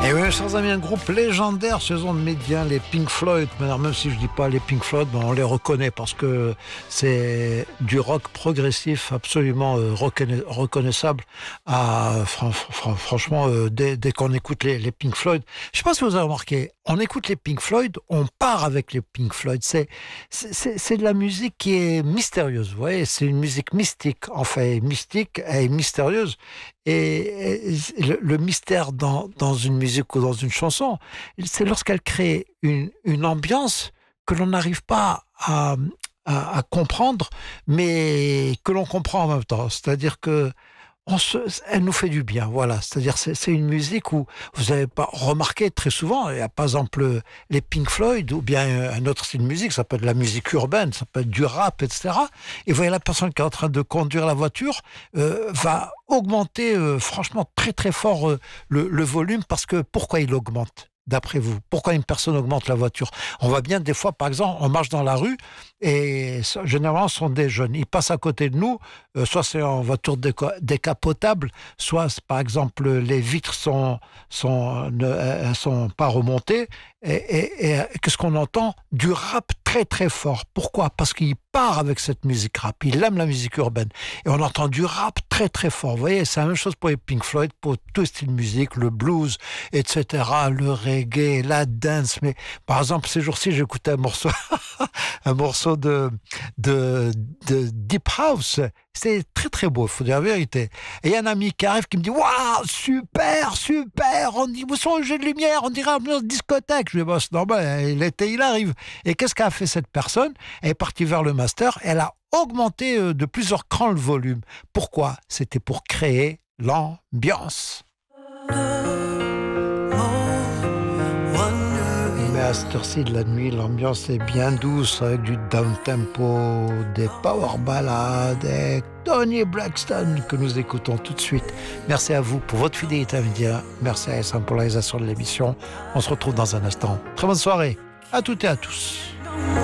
Et oui, chers amis, un groupe légendaire sur les ondes médias, les Pink Floyd. Alors, même si je dis pas les Pink Floyd, on les reconnaît parce que c'est du rock progressif absolument reconnaissable. Franchement, dès qu'on écoute les Pink Floyd, je sais pas si vous avez remarqué, on écoute les Pink Floyd, on part avec les Pink Floyd. C'est de la musique qui est mystérieuse. Vous voyez, c'est une musique mystique, enfin mystique et mystérieuse. Et le mystère dans une musique ou dans une chanson, c'est lorsqu'elle crée une ambiance que l'on n'arrive pas à comprendre, mais que l'on comprend en même temps. C'est-à-dire que elle nous fait du bien, voilà. C'est-à-dire c'est une musique où vous n'avez pas remarqué très souvent, il y a par exemple les Pink Floyd ou bien un autre style de musique, ça peut être de la musique urbaine, ça peut être du rap, etc. Et vous voyez la personne qui est en train de conduire la voiture va augmenter franchement très très fort le volume parce que pourquoi il augmente ? D'après vous, pourquoi une personne augmente la voiture? On voit bien des fois, par exemple, on marche dans la rue et généralement ce sont des jeunes. Ils passent à côté de nous, soit c'est en voiture décapotable, soit par exemple les vitres sont pas remontées et qu'est-ce qu'on entend? Du rap très très fort. Pourquoi? Parce qu'il part avec cette musique rap. Il aime la musique urbaine et on entend du rap très très fort. Vous voyez, c'est la même chose pour les Pink Floyd, pour tout style de musique, le blues, etc., le reggae, la dance. Mais par exemple, ces jours-ci, j'écoutais un morceau de Deep House. C'est très très beau, il faut dire la vérité. Et il y a un ami qui arrive qui me dit waouh, super, on dit vous sont au jeu de lumière, on dirait ambiance discothèque. Je lui dis bah, c'est normal, l'été il arrive. Et qu'est-ce qu'a fait cette personne? Elle est partie vers le master, elle a augmenté de plusieurs crans le volume. Pourquoi? C'était pour créer l'ambiance. Mais à cette heure-ci de la nuit, l'ambiance est bien douce avec du down-tempo, des power ballades et Tony Braxton que nous écoutons tout de suite. Merci à vous pour votre fidélité à média. Merci à SM pour la réalisation de l'émission. On se retrouve dans un instant. Très bonne soirée à toutes et à tous.